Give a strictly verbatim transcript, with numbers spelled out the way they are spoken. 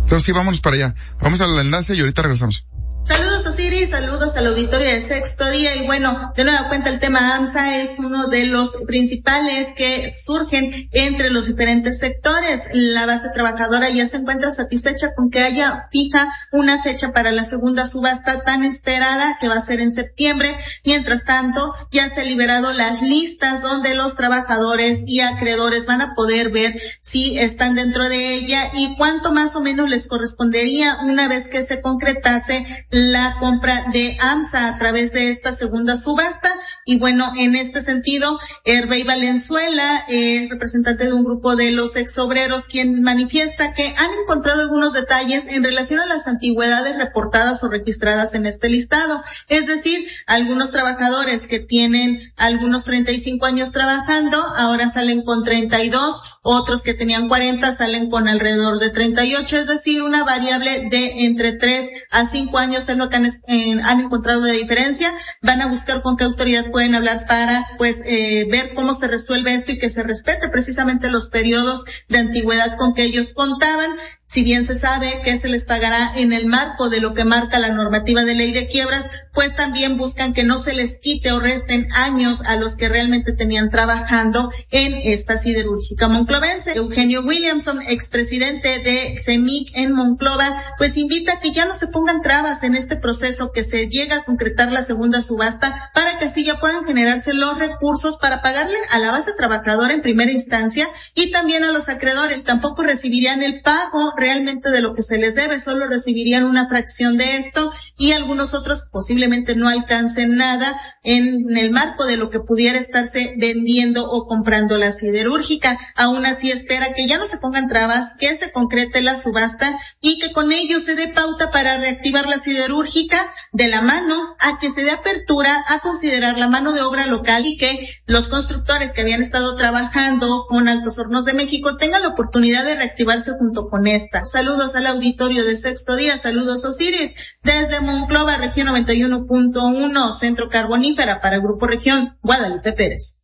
Entonces sí, vámonos para allá. Vamos al enlace y ahorita regresamos. Saludos Osiris, saludos al auditorio de Sexto Día y bueno, de nueva cuenta el tema AMSA es uno de los principales que surgen entre los diferentes sectores. La base trabajadora ya se encuentra satisfecha con que haya fija una fecha para la segunda subasta tan esperada que va a ser en septiembre. Mientras tanto, ya se han liberado las listas donde los trabajadores y acreedores van a poder ver si están dentro de ella y cuánto más o menos les correspondería una vez que se concretase la compra de AMSA a través de esta segunda subasta. Y bueno, en este sentido, Hervey Valenzuela, eh, representante de un grupo de los exobreros, quien manifiesta que han encontrado algunos detalles en relación a las antigüedades reportadas o registradas en este listado. Es decir, algunos trabajadores que tienen algunos treinta y cinco años trabajando, ahora salen con treinta y dos, otros que tenían cuarenta salen con alrededor de treinta y ocho, es decir, una variable de entre tres a cinco años es lo que han, eh, han encontrado de diferencia. Van a buscar con qué autoridad pueden hablar para pues eh, ver cómo se resuelve esto y que se respete precisamente los periodos de antigüedad con que ellos contaban. Si bien se sabe que se les pagará en el marco de lo que marca la normativa de ley de quiebras, pues también buscan que no se les quite o resten años a los que realmente tenían trabajando en esta siderúrgica monclovense. Eugenio Williamson, expresidente de CEMIC en Monclova, pues invita a que ya no se pongan trabas en este proceso, que se llegue a concretar la segunda subasta para que así ya puedan generarse los recursos para pagarle a la base trabajadora en primera instancia y también a los acreedores. Tampoco recibirían el pago realmente de lo que se les debe, solo recibirían una fracción de esto y algunos otros posiblemente no alcancen nada en el marco de lo que pudiera estarse vendiendo o comprando la siderúrgica. Aún así espera que ya no se pongan trabas, que se concrete la subasta y que con ello se dé pauta para reactivar la siderúrgica de la mano a que se dé apertura a considerar la mano de obra local y que los constructores que habían estado trabajando con Altos Hornos de México tengan la oportunidad de reactivarse junto con esta. Saludos al auditorio de Sexto Día, saludos Osiris, desde Monclova, región noventa y uno punto uno, Centro Carbonífera, para Grupo Región, Guadalupe Pérez.